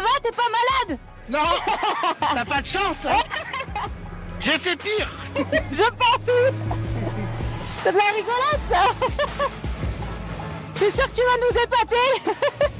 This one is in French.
va, t'es pas malade? Non. T'as pas de chance, hein. J'ai fait pire. Je pense, oui. C'est de la rigolade, ça. T'es sûr que tu vas nous épater?